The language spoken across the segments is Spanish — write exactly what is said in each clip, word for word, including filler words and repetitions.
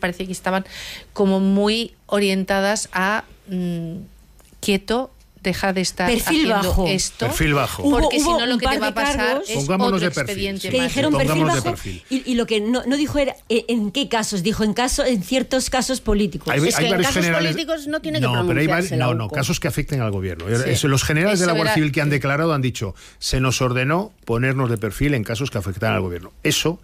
parece que estaban como muy orientadas a mmm, quieto, deja de estar perfil haciendo bajo. esto. Perfil bajo. Porque Hubo, si no lo que te va a pasar cargos, es pongámonos otro de perfil, expediente sí. que más. dijeron perfil Pongámonos de bajo perfil. y, y lo que no, no dijo era eh, en qué casos, dijo en caso en ciertos casos políticos. Hay, Es hay que en varios casos generales políticos no tiene que no, pero hay pronunciarse vari- la no, U C no, O. casos que afecten al gobierno. Sí. Eso, los generales Eso de la Guardia era- Civil que han declarado han dicho, se nos ordenó ponernos de perfil en casos que afectan al gobierno. Eso,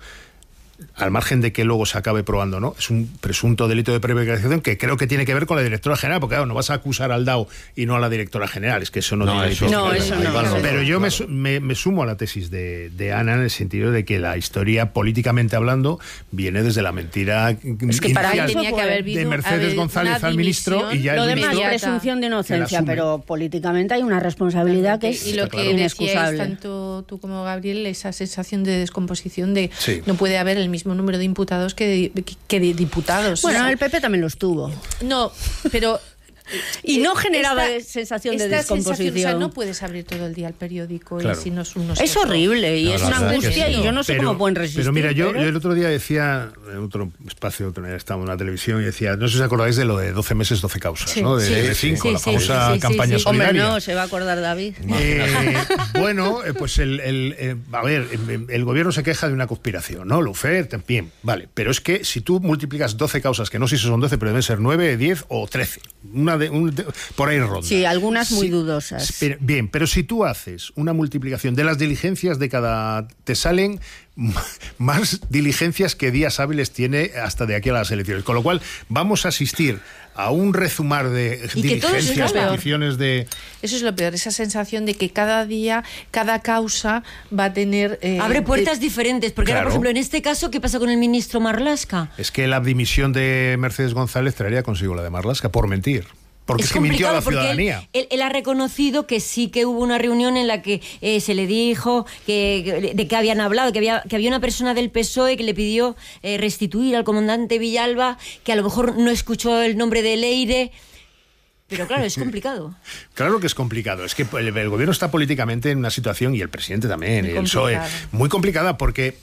al margen de que luego se acabe probando, ¿no? Es un presunto delito de prevaricación que creo que tiene que ver con la directora general, porque claro, no vas a acusar al D A O y no a la directora general, es que eso no, No, tiene eso- tipificación. No, eso no. Claro, Pero yo me, claro. su- me, me sumo a la tesis de, de Ana en el sentido de que la historia, políticamente hablando, viene desde la mentira Es que para inicial eso tenía que haber de habido- Mercedes haber González una al ministro y división. ya Lo el demás, ministro presunción de que la inocencia, asume. pero políticamente hay una responsabilidad que es y lo que claro. decíais inexcusable. tanto tú como Gabriel, esa sensación de descomposición de Sí. no puede haber el mismo número de imputados que de, que- que de diputados. Bueno, O sea, el P P también los tuvo. no, pero Y no generaba esta- sensación de esta descomposición. sensación, o sea, no puedes abrir todo el día el periódico Claro. y si no es uno Es horrible y No, es la una verdad es que angustia sí. y yo no sé Pero- cómo pueden resistir. Pero mira, yo, pero- yo el otro día decía, en otro espacio, otro día estábamos en la televisión y decía, no sé si os acordáis de lo de doce meses, doce causas, Sí, ¿no? De, sí, de sí, cinco, sí, la sí, famosa sí, sí, campaña sí. Hombre, solidaria. no, se va a acordar David. Eh, bueno, eh, pues el, el, eh, a ver, el, el gobierno se queja de una conspiración, ¿no? Lo Ufer, bien, vale, pero es que si tú multiplicas doce causas, que no sé si son doce, pero deben ser nueve, diez o trece, una de, un, de- por ahí ronda. Sí, algunas muy Sí, dudosas. pero- bien, pero si tú haces una multiplicación de las diligencias de cada... te salen m- más diligencias que días hábiles tiene hasta de aquí a las elecciones, con lo cual vamos a asistir a un rezumar de Y que todo es diligencias, lo peor. peticiones de... Eso es lo peor, esa sensación de que cada día, cada causa va a tener... eh, Abre puertas de- diferentes, porque ahora, Claro. por ejemplo, en este caso, ¿qué pasa con el ministro Marlaska? Es que la dimisión de Mercedes González traería consigo la de Marlaska por mentir. Porque es, Es que mintió a la complicado porque ciudadanía. Él, él, él ha reconocido que sí que hubo una reunión en la que eh, se le dijo que, que- de qué habían hablado, que había, que había una persona del P S O E que le pidió eh, restituir al comandante Villalba, que a lo mejor no escuchó el nombre de Leire. Pero claro, es complicado. Claro que es complicado. Es que el, el gobierno está políticamente en una situación, y el presidente también, Muy y el P S O E, complicada. muy complicada porque,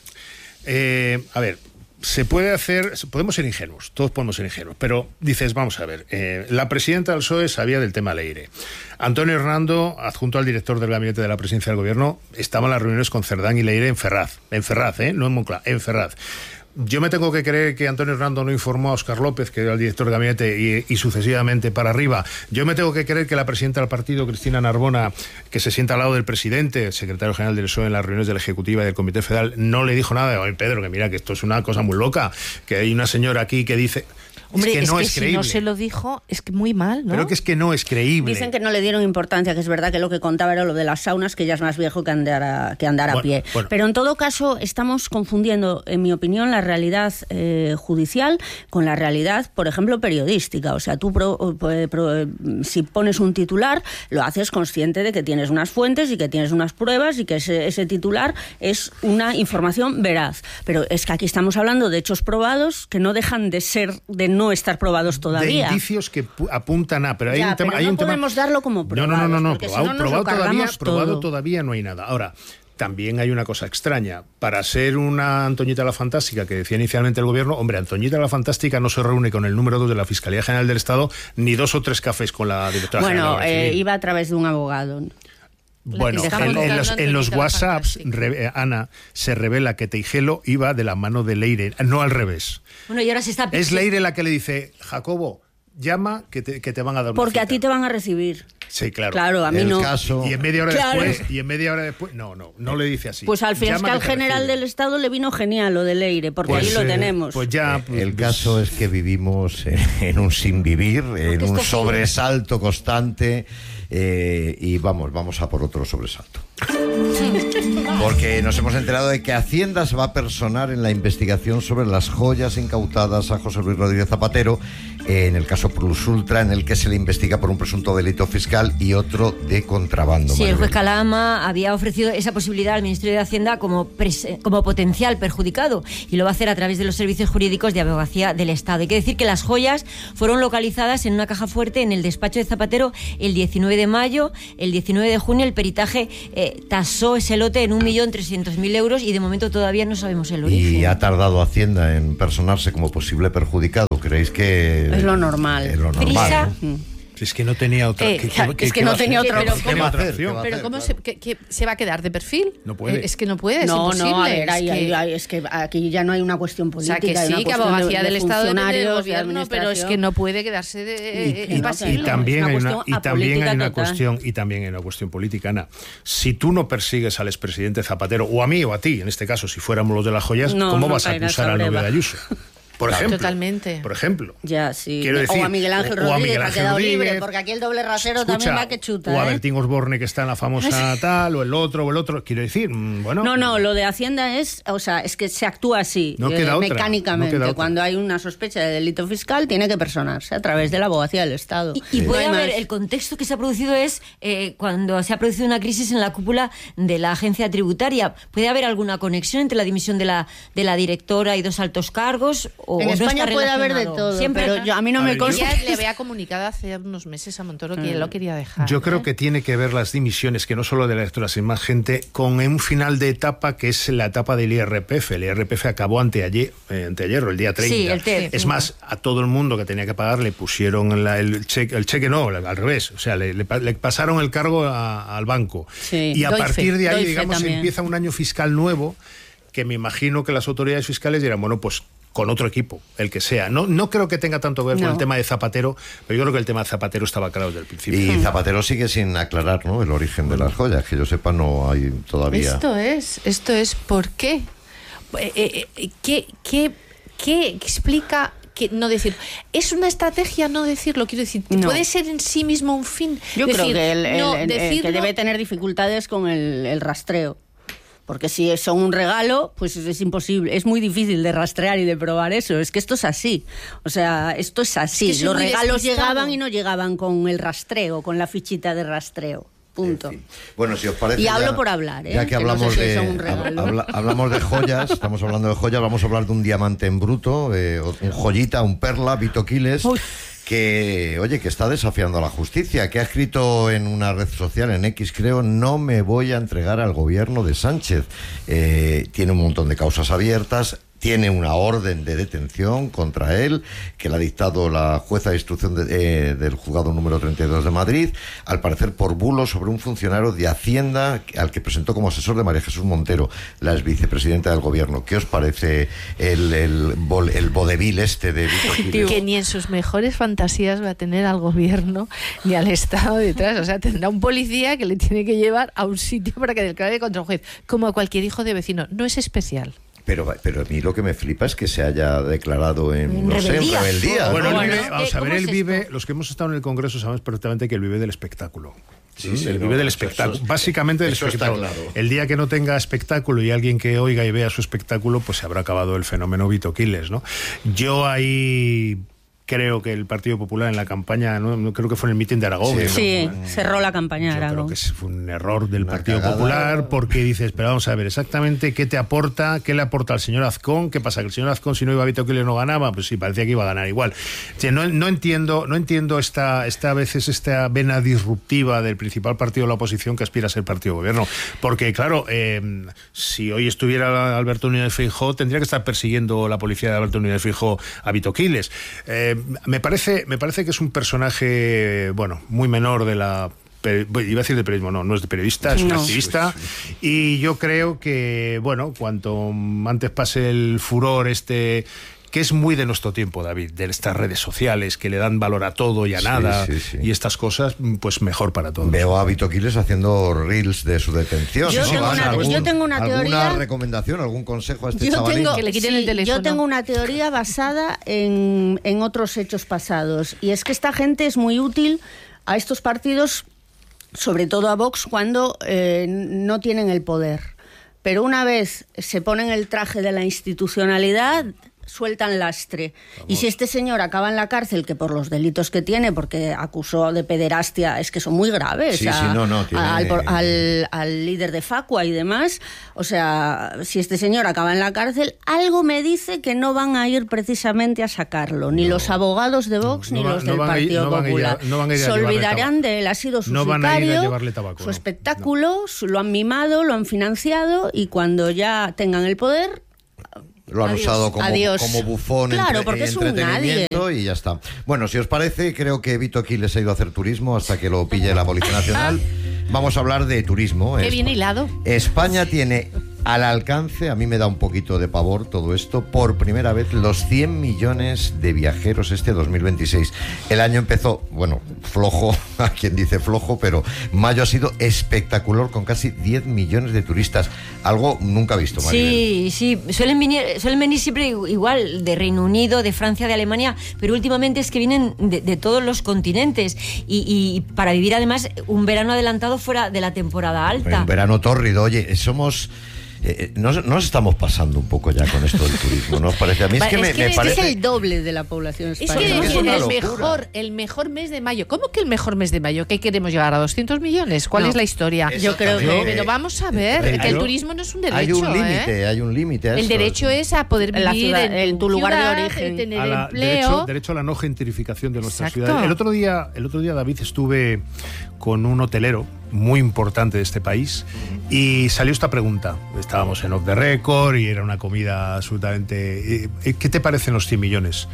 eh, a ver, se puede hacer, podemos ser ingenuos, todos podemos ser ingenuos, pero dices, vamos a ver, eh, la presidenta del P S O E sabía del tema Leire. Antonio Hernando, adjunto al director del gabinete de la presidencia del gobierno, estaba en las reuniones con Cerdán y Leire en Ferraz, en Ferraz, ¿eh? No en Moncloa, en Ferraz. Yo me tengo que creer que Antonio Hernando no informó a Óscar López, que era el director del gabinete, y, y sucesivamente para arriba. Yo me tengo que creer que la presidenta del partido, Cristina Narbona, que se sienta al lado del presidente, secretario general del P S O E en las reuniones de la Ejecutiva y del Comité Federal, no le dijo nada. Oye, Pedro, que mira, que esto es una cosa muy loca, que hay una señora aquí que dice... Hombre, es que es no que es si creíble. no se lo dijo, es que muy mal, ¿no? Pero que es que no es creíble. Dicen que no le dieron importancia, que es verdad que lo que contaba era lo de las saunas, que ya es más viejo que andar a, que andar a Bueno, pie. bueno. Pero en todo caso estamos confundiendo, en mi opinión, la realidad eh, judicial con la realidad, por ejemplo, periodística. O sea, tú pro, pro, pro, si pones un titular, lo haces consciente de que tienes unas fuentes y que tienes unas pruebas y que ese, ese titular es una información veraz. Pero es que aquí estamos hablando de hechos probados que no dejan de ser, de no estar probados todavía. De indicios que pu- apuntan a, pero hay Ya, un tema, pero hay no un tema- podemos darlo como No, no, no, no, probados, no, porque si probado, no nos probado lo todavía, cargamos probado todo. todavía no hay nada. Ahora, también hay una cosa extraña. Para ser una Antoñita la Fantástica, que decía inicialmente el gobierno, hombre, Antoñita la Fantástica no se reúne con el número dos de la Fiscalía General del Estado, ni dos o tres cafés con la directora general de la Bueno, Guardia eh, Civil. iba a través de un abogado. Bueno, que está en, en montando los, en los Antoñita la WhatsApps, Fantástica. re- eh, Ana, se revela que Teijelo iba de la mano de Leire, no al revés. Bueno, y ahora se está... Es Leire la que le dice, Jacobo, llama que te, que te van a dar una Porque a cita. ti te van a recibir. Sí, claro. Claro, a mí El no. caso... Y en media hora Claro. después, y en media hora después, no, no, no le dice así. Pues al Llama fiscal que te general recibe. del Estado le vino genial lo de Leire, porque Pues, ahí lo eh, tenemos. Pues ya. pues, El caso es que vivimos en, en un sin vivir, en esto un sí. sobresalto constante, eh, y vamos, vamos a por otro sobresalto. Porque nos hemos enterado de que Hacienda se va a personar en la investigación sobre las joyas incautadas a José Luis Rodríguez Zapatero, eh, en el caso Plus Ultra, en el que se le investiga por un presunto delito fiscal y otro de contrabando. Sí, el Maribel. juez Calama había ofrecido esa posibilidad al Ministerio de Hacienda como, pres- como potencial perjudicado, y lo va a hacer a través de los servicios jurídicos de abogacía del Estado. Hay que decir que las joyas fueron localizadas en una caja fuerte en el despacho de Zapatero el diecinueve de mayo. El diecinueve de junio el peritaje eh, tasó ese lote en un millón trescientos mil euros y de momento todavía no sabemos el origen. Y ha tardado Hacienda en personarse como posible perjudicado. creéis que es lo normal. Es lo normal, ¿no? Mm. Es que no tenía otra. Eh, ¿qué, ja, qué, es que qué no va a tenía hacer? otra Pero opción. ¿Qué va a hacer? ¿Qué va a ¿Qué Pero hacer? ¿cómo Claro. se, que, que se va a quedar de perfil? No puede. Eh, Es que no puede, es No, imposible. no, a ver, es, hay- que, hay- hay- es que aquí ya no hay una cuestión o sea, política. que hay sí, una que cuestión abogacía de, del de Estado depende del funcionarios, de gobierno, pero es administración. que no puede quedarse de, eh, Y, y- impasible. y también Es una hay una, cuestión y también hay apolítica una total. cuestión y también hay una cuestión política, Ana. Si tú no persigues al expresidente Zapatero o a mí o a ti, en este caso, si fuéramos los de las joyas, No, ¿cómo no vas a caerás acusar al sobre novio de va. Ayuso? Por ejemplo. Totalmente. Por ejemplo. Ya, sí. Quiero decir, o a Miguel Ángel o- o a Rodríguez, Miguel que ha Ángel quedado Rodríguez. libre, porque aquí el doble rasero Escucha, también va que chuta. o a ¿eh? Bertín Osborne, que está en la famosa tal, o el otro, o el otro. Quiero decir, mm, bueno. No, no, lo de Hacienda es, o sea, es que se actúa así, No eh, queda otra, mecánicamente. no queda otra. Cuando hay una sospecha de delito fiscal, tiene que personarse a través de la abogacía del Estado. Y, y No puede hay haber, más. el contexto que se ha producido es eh, cuando se ha producido una crisis en la cúpula de la agencia tributaria. ¿Puede haber alguna conexión entre la dimisión de la, de la directora y dos altos cargos? O, En o no España está puede haber de relacionado? todo, Siempre pero yo, a mí no A me ver, yo- consta. Ya le había comunicado hace unos meses a Montoro que él lo quería dejar. Yo creo ¿eh? que tiene que ver las dimisiones, que no solo de la directora, sino más gente, con un final de etapa que es la etapa del I R P F. El I R P F acabó anteayer, eh, anteayer o el día treinta. Sí, el T. Es más, a todo el mundo que tenía que pagar le pusieron la- el cheque, el cheque no, al revés. O sea, le, le pa- le pasaron el cargo a- al banco. Sí, y a doy partir fe, de ahí, doy fe digamos, también. empieza un año fiscal nuevo que me imagino que las autoridades fiscales dirán, bueno, pues con otro equipo, el que sea. No, no creo que tenga tanto que ver con No. el tema de Zapatero, pero yo creo que el tema de Zapatero estaba claro desde el principio. Y Zapatero sigue sin aclarar, ¿no?, el origen de las joyas. Que yo sepa, no hay todavía. Esto es, esto es ¿por qué? Eh, eh, eh, ¿Qué, qué, qué explica? Que no decir, es una estrategia no decirlo, quiero decir, No. puede ser en sí mismo un fin. Yo decir, creo que, el, el- no, el- el decirlo- que debe tener dificultades con el, el rastreo. Porque si son un regalo, pues es, es imposible, es muy difícil de rastrear y de probar eso. Es que esto es así. O sea, esto es así. Es que soy Los muy regalos despistado. llegaban y no llegaban con el rastreo, con la fichita de rastreo. Punto. En fin. Bueno, si os parece. Y ya- hablo por hablar, ¿eh? Ya que Que no hablamos sé si de. son un regalo. habla- hablamos de joyas, estamos hablando de joyas, vamos a hablar de un diamante en bruto, eh, un joyita, un perla, Vito Quiles. Uy. Que, oye, que está desafiando a la justicia, que ha escrito en una red social, en X creo, no me voy a entregar al gobierno de Sánchez. Eh, tiene un montón de causas abiertas, tiene una orden de detención contra él, que le ha dictado la jueza de instrucción de, eh, del juzgado número treinta y dos de Madrid, al parecer por bulos sobre un funcionario de Hacienda al que presentó como asesor de María Jesús Montero, la ex vicepresidenta del gobierno. ¿Qué os parece el, el, bol- el vodevil este de Vito Quiles? que ni en sus mejores fantasías va a tener al gobierno ni al Estado detrás. O sea, tendrá un policía que le tiene que llevar a un sitio para que declare contra un juez, como a cualquier hijo de vecino. No es especial. Pero, pero a mí lo que me flipa es que se haya declarado en, En no sé, en rebeldía. rebeldía. Bueno, él Bueno, vive, ¿qué- vamos a ver, cómo él es vive, esto? los que hemos estado en el Congreso sabemos perfectamente que él vive del espectáculo. Sí, ¿Mm? sí, él no, vive del eso- espectáculo, eso es- básicamente del eso está espectáculo. claro. El día que no tenga espectáculo y alguien que oiga y vea su espectáculo, pues se habrá acabado el fenómeno Vito Quiles, ¿no? Yo ahí creo que el Partido Popular en la campaña, no, no creo que fue en el mitin de Aragón. Sí, ¿no? Sí, Fue- cerró la campaña. Yo creo Aragón. que fue un error del Una Partido cagada. Popular, porque dices, pero vamos a ver exactamente qué te aporta, qué le aporta al señor Azcón. ¿Qué pasa? ¿Que el señor Azcón, si no iba a Vito Quiles, no ganaba? Pues sí, parecía que iba a ganar igual. O sea, no, no entiendo, no entiendo esta, esta a veces esta vena disruptiva del principal partido de la oposición que aspira a ser partido de gobierno. Porque, claro, eh, si hoy estuviera Alberto Núñez Feijóo, tendría que estar persiguiendo la policía de Alberto Núñez Feijóo a Vito Quiles. Eh, me parece Me parece que es un personaje, bueno, muy menor de la... Iba a decir de periodismo, no, no es de periodista, es un No. activista. Y yo creo que, bueno, cuanto antes pase el furor este, que es muy de nuestro tiempo, David, de estas redes sociales que le dan valor a todo y a Sí, nada, sí, sí. y estas cosas, pues mejor para todos. Veo a Vito Quiles haciendo reels de su detención. Yo ¿no? tengo Ana, una- ¿algún- yo tengo una ¿Alguna teoría- recomendación, algún consejo a este Yo chavalín? tengo, Que le quiten sí, el teléfono. yo tengo una teoría basada en, en otros hechos pasados. Y es que esta gente es muy útil a estos partidos, sobre todo a Vox, cuando eh, no tienen el poder. Pero una vez se ponen el traje de la institucionalidad, sueltan lastre. Y si este señor acaba en la cárcel, que por los delitos que tiene, porque acusó de pederastia, es que son muy graves, Sí, a- sí, no, no, tiene- al, al- al líder de Facua y demás, o sea, si este señor acaba en la cárcel, algo me dice que no van a ir precisamente a sacarlo, ni los abogados de Vox No ni va- los no del van a ir- Partido no van a ir a- Popular. no van a ir a Se llevarle olvidarán tabaco. de él, ha sido su No van a ir a sicario, llevarle tabaco, su no. espectáculo, su- lo han mimado, lo han financiado y cuando ya tengan el poder, Lo han Adiós. usado como, Adiós. como bufón, Claro, entre- porque es un entretenimiento y ya está. Bueno, si os parece, creo que Vito Quiles ha ido a hacer turismo hasta que lo pille la Policía Nacional. Vamos a hablar de turismo. Qué Es- bien hilado. España tiene al alcance, a mí me da un poquito de pavor todo esto, por primera vez los cien millones de viajeros este dos mil veintiséis. El año empezó, bueno, flojo, a quien dice flojo, pero mayo ha sido espectacular con casi diez millones de turistas. Algo nunca visto, Maribel. Sí, sí, suelen venir, suelen venir siempre igual de Reino Unido, de Francia, de Alemania, pero últimamente es que vienen de, de todos los continentes y, y para vivir además un verano adelantado fuera de la temporada alta. Un verano tórrido. Oye, somos... Eh, nos, nos estamos pasando un poco ya con esto del turismo, ¿no os parece? A mí es Va, que es me, que me es parece... Es el doble de la población Es española. que Es el, una el locura. mejor, el mejor mes de mayo. ¿Cómo que el mejor mes de mayo? ¿Qué queremos llegar a doscientos millones? ¿Cuál No. es la historia? Yo creo que- Pero, pero vamos a ver, Eh, que el yo- turismo no es un derecho. Hay un ¿eh? límite, hay un límite a El esto. derecho es a poder En la vivir ciudad, en, en tu lugar de ciudad, origen. tener a la- empleo. derecho, derecho a la no gentrificación de nuestra Exacto. ciudad. El otro día, el otro día, David, estuve con un hotelero muy importante de este país y salió esta pregunta. Estábamos en Off the Record y era una comida absolutamente... eh, ¿Qué te parecen los cien millones?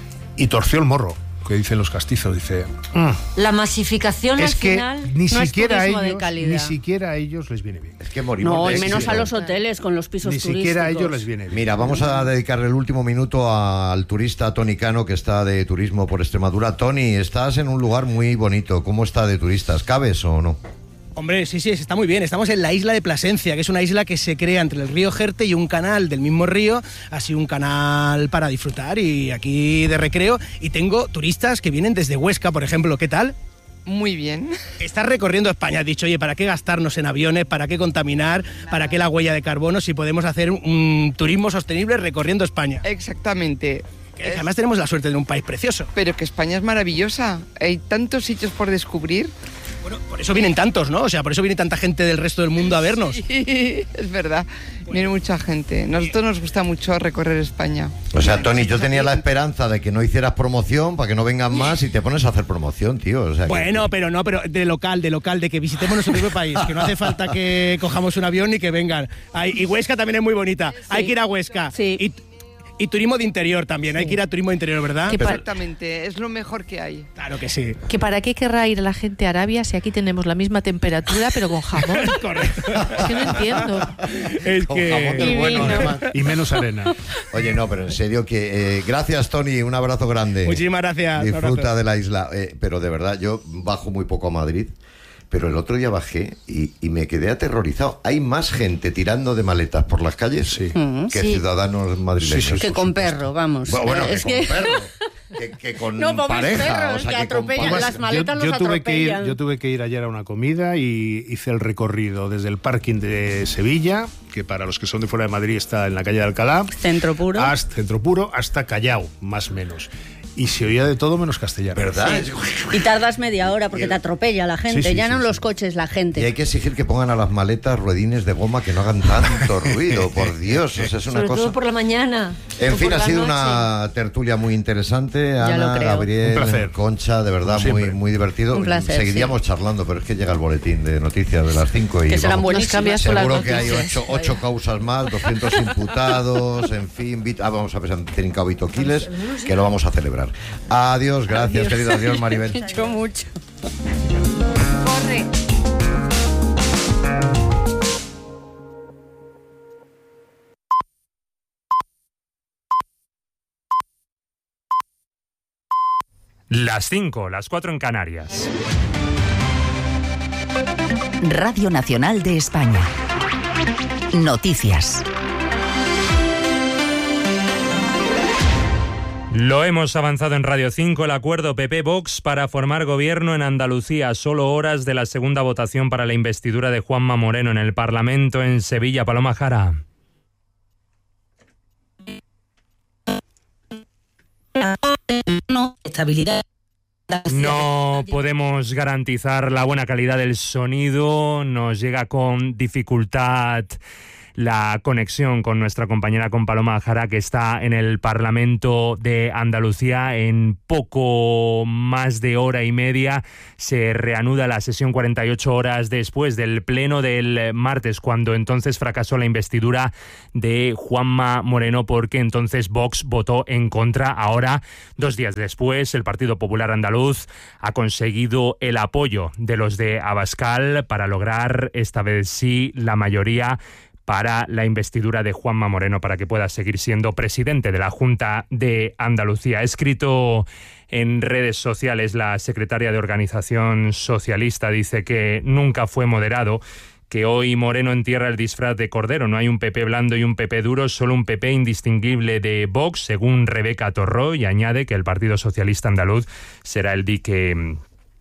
Y torció el morro, que dicen los castizos. Dice... "Mm, La masificación es al que final... ni no es siquiera a turismo de ellos, calidad". ni siquiera a ellos les viene bien. Es que morimos No, de y menos éxito. a los hoteles con los pisos Ni turísticos. siquiera a ellos les viene bien. Mira, vamos a dedicarle el último minuto al turista Tony Cano, que está de turismo por Extremadura. Tony, estás en un lugar muy bonito. ¿Cómo está de turistas? ¿Cabes o no? Hombre, sí, sí, está muy bien. Estamos en la isla de Plasencia, que es una isla que se crea entre el río Jerte y un canal del mismo río, así un canal para disfrutar y aquí de recreo. Y tengo turistas que vienen desde Huesca, por ejemplo. ¿Qué tal? Muy bien. Estás recorriendo España, has dicho, oye, ¿para qué gastarnos en aviones? ¿Para qué contaminar? ¿Para qué la huella de carbono si podemos hacer un turismo sostenible recorriendo España? Exactamente. Que además tenemos la suerte de un país precioso. Pero que España es maravillosa. Hay tantos sitios por descubrir. Bueno, por eso vienen tantos, ¿no? O sea, por eso viene tanta gente del resto del mundo a vernos. Sí, es verdad. Viene mucha gente. Nosotros nos gusta mucho recorrer España. O sea, Tony, yo tenía la esperanza de que no hicieras promoción para que no vengan más y te pones a hacer promoción, tío. O sea, que- Bueno, pero no, pero de local, de local, de que visitemos nuestro propio país, que no hace falta que cojamos un avión ni que vengan. Ay, y Huesca también es muy bonita, hay que ir a Huesca. Sí. Y, y turismo de interior también, hay que ir a turismo de interior, ¿verdad? Que pa- Exactamente. Es lo mejor que hay. Claro que sí. ¿Que para qué querrá ir la gente a Arabia si aquí tenemos la misma temperatura pero con jamón? Correcto. Es que no entiendo. Es Con jamón que... del bueno, Divino. además. Y menos arena. Oye, no, pero en serio que... eh, gracias, Tony, un abrazo grande. Muchísimas gracias. Un Disfruta abrazo. de la isla. Eh, pero de verdad, yo bajo muy poco a Madrid, pero el otro día bajé y, y me quedé aterrorizado. Hay más gente tirando de maletas por las calles Sí. Mm, que sí. ciudadanos madrileños. Sí, sí, Que por con supuesto. perro, vamos. Bueno, bueno, Eh, que es con que... perro, que, que con No, pobres pareja. perros, o sea, que que con atropellan pareja. las maletas. yo, los yo tuve que ir, atropellan. yo tuve que ir ayer a una comida y hice el recorrido desde el parking de Sevilla, que para los que son de fuera de Madrid está en la calle de Alcalá, Centro puro. hasta Centro Puro, hasta Callao, más o menos. Y se oía de todo menos castellano. ¿Verdad? Y tardas media hora porque te atropella la gente. Sí, sí, ya no sí, los sí. coches, la Y gente. hay que exigir que pongan a las maletas ruedines de goma que no hagan tanto ruido, por Dios. O sea, es una Sobre cosa... todo por la mañana. En o fin, por ha la sido noche. una tertulia muy interesante. Ya lo Ana, creo. Gabriel, Un placer. Concha, de verdad, Como muy, siempre. muy divertido. Un placer, Seguiríamos charlando, pero es que llega el boletín de noticias de las cinco y Que serán vamos- Nos cambias buenísimas. por las seguro que hay noticias. ocho, ocho causas más, doscientos imputados, en fin. Vit- ah, vamos a ver, han trincado Vito Quiles, que lo vamos a celebrar. Adiós, gracias, querido. Adiós, Maribel. Mucho, mucho. Corre. Las cinco, las cuatro en Canarias. Radio Nacional de España. Noticias. Lo hemos avanzado en Radio cinco, el acuerdo P P-Vox para formar gobierno en Andalucía. Solo horas de la segunda votación para la investidura de Juanma Moreno en el Parlamento en Sevilla. Paloma Jara. No, estabilidad. No podemos garantizar la buena calidad del sonido, nos llega con dificultad la conexión con nuestra compañera, con Paloma Jara, que está en el Parlamento de Andalucía. En poco más de hora y media se reanuda la sesión cuarenta y ocho horas después del pleno del martes, cuando entonces fracasó la investidura de Juanma Moreno, porque entonces Vox votó en contra. Ahora, dos días después, el Partido Popular Andaluz ha conseguido el apoyo de los de Abascal para lograr esta vez sí la mayoría para la investidura de Juanma Moreno, para que pueda seguir siendo presidente de la Junta de Andalucía. Ha escrito en redes sociales la secretaria de Organización Socialista, dice que nunca fue moderado, que hoy Moreno entierra el disfraz de cordero. No hay un P P blando y un P P duro, solo un P P indistinguible de Vox, según Rebeca Torró, y añade que el Partido Socialista Andaluz será el dique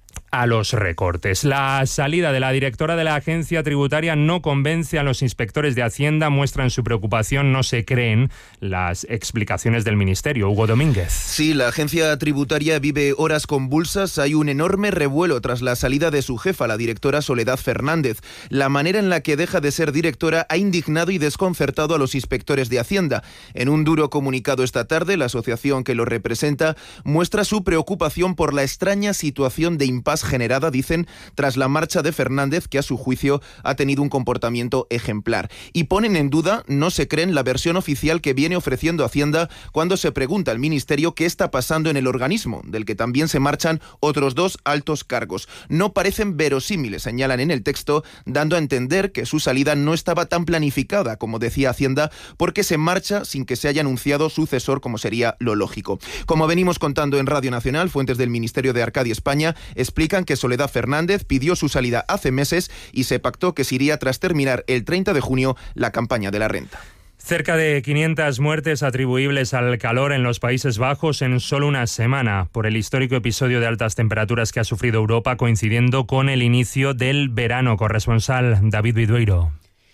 a los recortes. La salida de la directora de la agencia tributaria no convence a los inspectores de Hacienda, muestran su preocupación, no se creen las explicaciones del Ministerio. Hugo Domínguez. Sí, la agencia tributaria vive horas convulsas. Hay un enorme revuelo tras la salida de su jefa, la directora Soledad Fernández. La manera en la que deja de ser directora ha indignado y desconcertado a los inspectores de Hacienda. En un duro comunicado esta tarde, la asociación que lo representa muestra su preocupación por la extraña situación de impasse generada, dicen, tras la marcha de Fernández, que a su juicio ha tenido un comportamiento ejemplar. Y ponen en duda, no se creen, la versión oficial que viene ofreciendo Hacienda cuando se pregunta al Ministerio qué está pasando en el organismo, del que también se marchan otros dos altos cargos. No parecen verosímiles, señalan en el texto, dando a entender que su salida no estaba tan planificada como decía Hacienda, porque se marcha sin que se haya anunciado sucesor, como sería lo lógico. Como venimos contando en Radio Nacional, fuentes del Ministerio de Arcadia España explican que Soledad Fernández pidió su salida hace meses y se pactó que se iría tras terminar el treinta de junio la campaña de la renta. Cerca de quinientas muertes atribuibles al calor en los Países Bajos en solo una semana, por el histórico episodio de altas temperaturas que ha sufrido Europa, coincidiendo con el inicio del verano. Corresponsal David Vidueiro.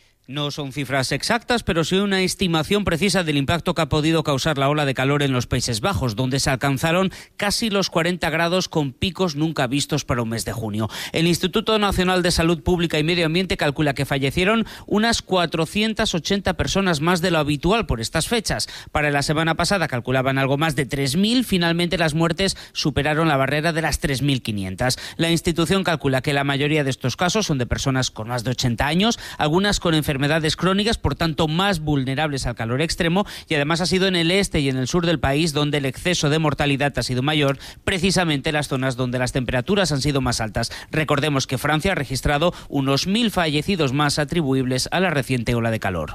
No son cifras exactas, pero sí una estimación precisa del impacto que ha podido causar la ola de calor en los Países Bajos, donde se alcanzaron casi los cuarenta grados con picos nunca vistos para un mes de junio. El Instituto Nacional de Salud Pública y Medio Ambiente calcula que fallecieron unas cuatrocientas ochenta personas más de lo habitual por estas fechas. Para la semana pasada calculaban algo más de tres mil, finalmente las muertes superaron la barrera de las tres mil quinientas. La institución calcula que la mayoría de estos casos son de personas con más de ochenta años, algunas con enfermedades enfermedades crónicas, por tanto más vulnerables al calor extremo, y además ha sido en el este y en el sur del país donde el exceso de mortalidad ha sido mayor, precisamente en las zonas donde las temperaturas han sido más altas. Recordemos que Francia ha registrado unos mil fallecidos más atribuibles a la reciente ola de calor.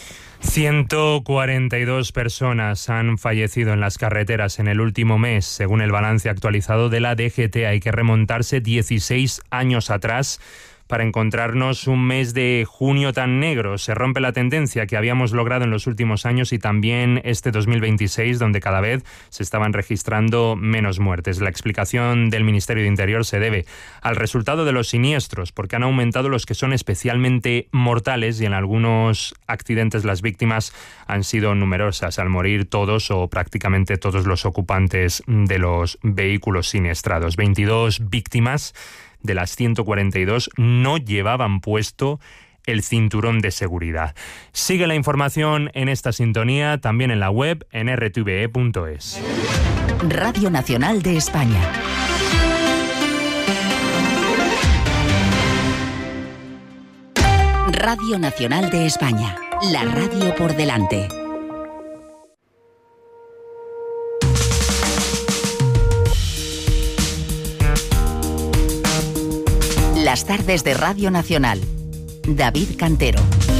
ciento cuarenta y dos personas han fallecido en las carreteras en el último mes, según el balance actualizado de la D G T. Hay que remontarse dieciséis años atrás para encontrarnos un mes de junio tan negro. Se rompe la tendencia que habíamos logrado en los últimos años y también este dos mil veintiséis, donde cada vez se estaban registrando menos muertes. La explicación del Ministerio de Interior se debe al resultado de los siniestros, porque han aumentado los que son especialmente mortales y en algunos accidentes las víctimas han sido numerosas, al morir todos o prácticamente todos los ocupantes de los vehículos siniestrados. veintidós víctimas de las ciento cuarenta y dos no llevaban puesto el cinturón de seguridad. Sigue la información en esta sintonía, también en la web, en r t v e punto es. Radio Nacional de España. Radio Nacional de España. La radio por delante. Las tardes de Radio Nacional. David Cantero.